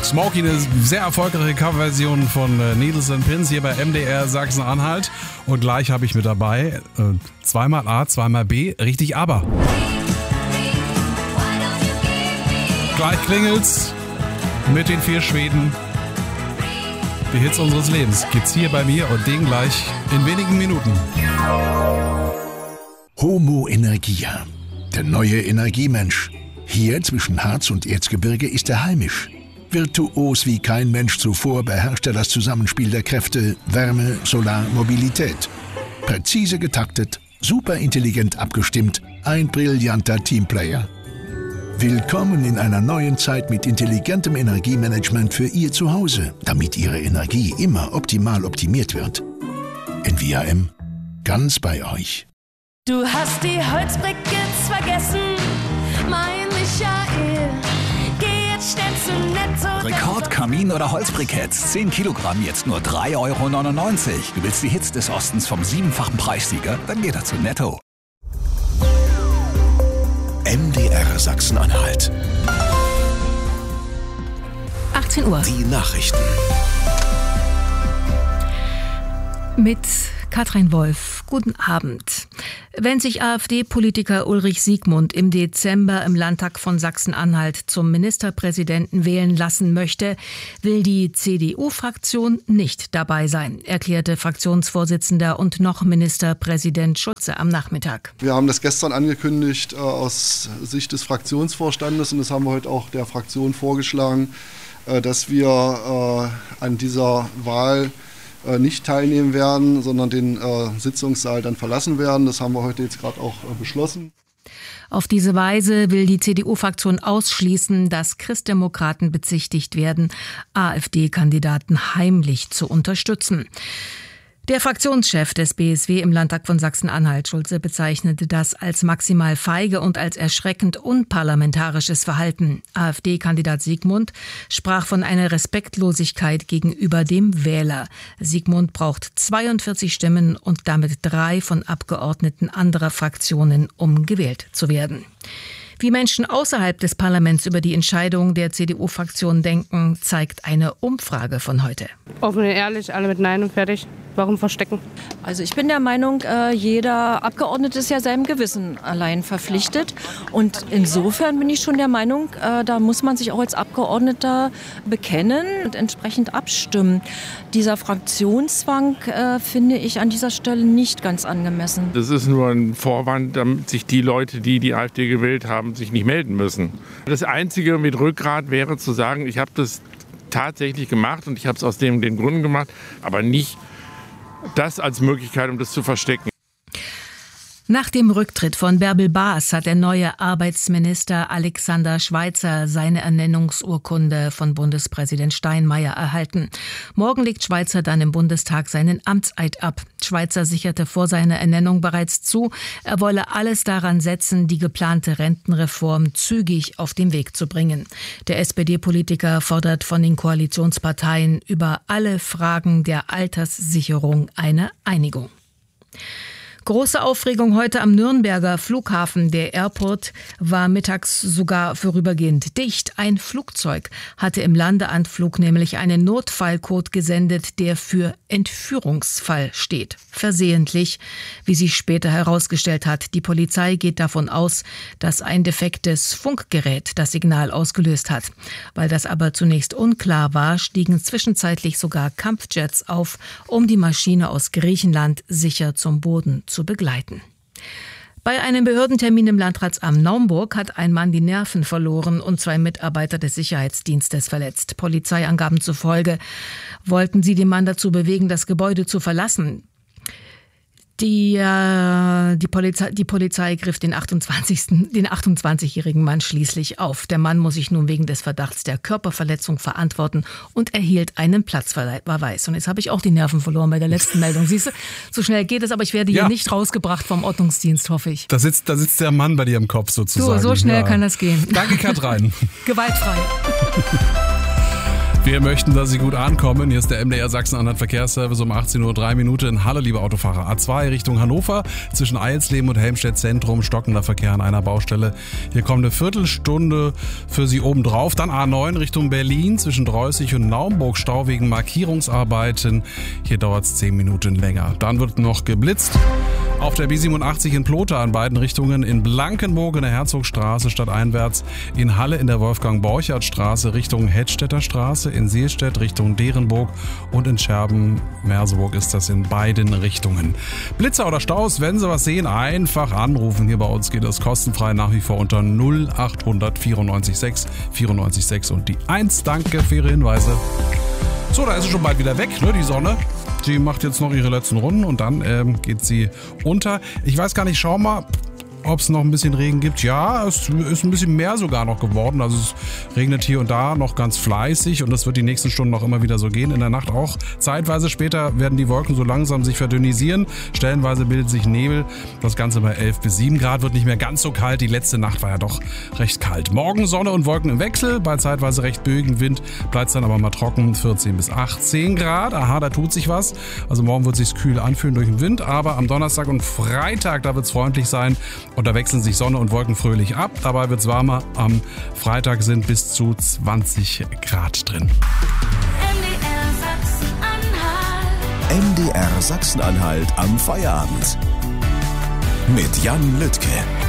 Smokey, eine sehr erfolgreiche Coverversion von Needles and Pins hier bei MDR Sachsen-Anhalt. Und gleich habe ich mit dabei zweimal A, zweimal B, richtig aber. Gleich klingelt's mit den 4 Schweden. Die Hits unseres Lebens gibt's hier bei mir und den gleich in wenigen Minuten. Homo Energia, der neue Energiemensch. Hier zwischen Harz und Erzgebirge ist er heimisch. Virtuos wie kein Mensch zuvor beherrscht er das Zusammenspiel der Kräfte Wärme, Solar, Mobilität. Präzise getaktet, superintelligent abgestimmt, ein brillanter Teamplayer. Willkommen in einer neuen Zeit mit intelligentem Energiemanagement für Ihr Zuhause, damit Ihre Energie immer optimal optimiert wird. NVIM, ganz bei euch. Du hast die Holzbriketts vergessen, mein Michael. Geh jetzt schnell zu Netto. Rekordkamin oder Holzbriketts. 10 Kilogramm, jetzt nur 3,99 €. Du willst die Hits des Ostens vom 7-fachen Preissieger? Dann geh doch zu Netto. MDR Sachsen-Anhalt. 18 Uhr. Die Nachrichten. Mit Katrin Wolf. Guten Abend. Wenn sich AfD-Politiker Ulrich Siegmund im Dezember im Landtag von Sachsen-Anhalt zum Ministerpräsidenten wählen lassen möchte, will die CDU-Fraktion nicht dabei sein, erklärte Fraktionsvorsitzender und noch Ministerpräsident Schulze am Nachmittag. Wir haben das gestern angekündigt aus Sicht des Fraktionsvorstandes und das haben wir heute auch der Fraktion vorgeschlagen, dass wir an dieser Wahl nicht teilnehmen werden, sondern den Sitzungssaal dann verlassen werden. Das haben wir heute jetzt gerade auch beschlossen. Auf diese Weise will die CDU-Fraktion ausschließen, dass Christdemokraten bezichtigt werden, AfD-Kandidaten heimlich zu unterstützen. Der Fraktionschef des BSW im Landtag von Sachsen-Anhalt, Schulze, bezeichnete das als maximal feige und als erschreckend unparlamentarisches Verhalten. AfD-Kandidat Siegmund sprach von einer Respektlosigkeit gegenüber dem Wähler. Siegmund braucht 42 Stimmen und damit 3 von Abgeordneten anderer Fraktionen, um gewählt zu werden. Wie Menschen außerhalb des Parlaments über die Entscheidung der CDU-Fraktion denken, zeigt eine Umfrage von heute. Offen und ehrlich, alle mit Nein und fertig. Warum verstecken? Also ich bin der Meinung, jeder Abgeordnete ist ja seinem Gewissen allein verpflichtet. Und insofern bin ich schon der Meinung, da muss man sich auch als Abgeordneter bekennen und entsprechend abstimmen. Dieser Fraktionszwang finde ich an dieser Stelle nicht ganz angemessen. Das ist nur ein Vorwand, damit sich die Leute, die die AfD gewählt haben, sich nicht melden müssen. Das Einzige mit Rückgrat wäre zu sagen, ich habe das tatsächlich gemacht und ich habe es aus den Gründen gemacht, aber nicht das als Möglichkeit, um das zu verstecken. Nach dem Rücktritt von Bärbel Baas hat der neue Arbeitsminister Alexander Schweitzer seine Ernennungsurkunde von Bundespräsident Steinmeier erhalten. Morgen legt Schweitzer dann im Bundestag seinen Amtseid ab. Schweitzer sicherte vor seiner Ernennung bereits zu, er wolle alles daran setzen, die geplante Rentenreform zügig auf den Weg zu bringen. Der SPD-Politiker fordert von den Koalitionsparteien über alle Fragen der Alterssicherung eine Einigung. Große Aufregung heute am Nürnberger Flughafen. Der Airport war mittags sogar vorübergehend dicht. Ein Flugzeug hatte im Landeanflug nämlich einen Notfallcode gesendet, der für Entführungsfall steht. Versehentlich, wie sich später herausgestellt hat. Die Polizei geht davon aus, dass ein defektes Funkgerät das Signal ausgelöst hat. Weil das aber zunächst unklar war, stiegen zwischenzeitlich sogar Kampfjets auf, um die Maschine aus Griechenland sicher zum Boden zu begleiten. Bei einem Behördentermin im Landratsamt Naumburg hat ein Mann die Nerven verloren und 2 Mitarbeiter des Sicherheitsdienstes verletzt. Polizeiangaben zufolge wollten sie den Mann dazu bewegen, das Gebäude zu verlassen. Die Polizei griff den 28-jährigen Mann schließlich auf. Der Mann muss sich nun wegen des Verdachts der Körperverletzung verantworten und erhielt einen Platzverweis. Und jetzt habe ich auch die Nerven verloren bei der letzten Meldung. Siehst du, so schnell geht es, aber ich werde hier nicht rausgebracht vom Ordnungsdienst, hoffe ich. Da sitzt der Mann bei dir im Kopf sozusagen. So schnell kann das gehen. Danke, Katrin. Gewaltfrei. Wir möchten, dass Sie gut ankommen. Hier ist der MDR Sachsen-Anhalt Verkehrsservice um 18:03 Uhr in Halle, liebe Autofahrer. A2 Richtung Hannover, zwischen Eilsleben und Helmstedt Zentrum, stockender Verkehr an einer Baustelle. Hier kommt eine Viertelstunde für Sie obendrauf. Dann A9 Richtung Berlin, zwischen Dreußig und Naumburg, Stau wegen Markierungsarbeiten. Hier dauert es 10 Minuten länger. Dann wird noch geblitzt. Auf der B87 in Plotha in beiden Richtungen, in Blankenburg in der Herzogstraße stadteinwärts, in Halle in der Wolfgang-Borchardt-Straße Richtung Hedstädter Straße, in Seelstedt Richtung Derenburg und in Scherben-Merseburg ist das in beiden Richtungen. Blitzer oder Staus, wenn Sie was sehen, einfach anrufen. Hier bei uns geht es kostenfrei nach wie vor unter 0800 94 6 94 6 und die 1. Danke für Ihre Hinweise. So, da ist sie schon bald wieder weg, ne, die Sonne. Sie macht jetzt noch ihre letzten Runden und dann geht sie unter. Ich weiß gar nicht, schau mal, ob es noch ein bisschen Regen gibt. Ja, es ist ein bisschen mehr sogar noch geworden. Also es regnet hier und da noch ganz fleißig und das wird die nächsten Stunden noch immer wieder so gehen. In der Nacht auch. Zeitweise später werden die Wolken so langsam sich verdünnisieren. Stellenweise bildet sich Nebel. Das Ganze bei 11 bis 7 Grad, wird nicht mehr ganz so kalt. Die letzte Nacht war ja doch recht kalt. Morgen Sonne und Wolken im Wechsel. Bei zeitweise recht böigem Wind bleibt es dann aber mal trocken. 14 bis 18 Grad. Aha, da tut sich was. Also morgen wird es sich kühl anfühlen durch den Wind. Aber am Donnerstag und Freitag, da wird es freundlich sein. Und da wechseln sich Sonne und Wolken fröhlich ab. Dabei wird es warmer. Am Freitag sind bis zu 20 Grad drin. MDR Sachsen-Anhalt am Feierabend. Mit Jan Lüttke.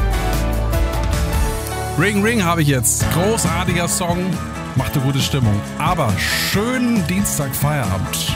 Ring Ring habe ich jetzt. Großartiger Song. Macht eine gute Stimmung. Aber schönen Dienstag Feierabend.